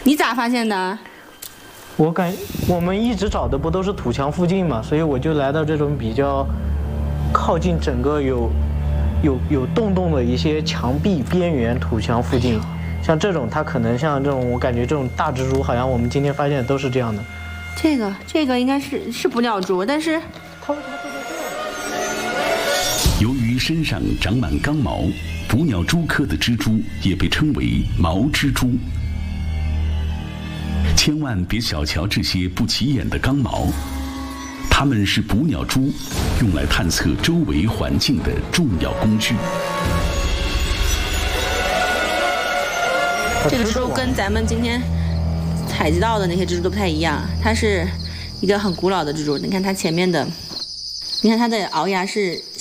你咋发现的？ 我们一直找的不都是土墙附近嘛，所以我就来到这种比较靠近整个有洞的一些墙壁边缘土墙附近。像这种，它可能像这种，我感觉这种大蜘蛛，好像我们今天发现的都是这样的。 这个应该是捕鸟蛛，但是它为什么会在这？ 由于身上长满刚毛，捕鸟蛛科的蜘蛛也被称为毛蜘蛛。千万别小瞧这些不起眼的刚毛，它们是捕鸟蛛用来探测周围环境的重要工具。 这个蜘蛛跟咱们今天采集到的那些蜘蛛都不太一样，它是一个很古老的蜘蛛。你看它前面的，你看它的鳌牙是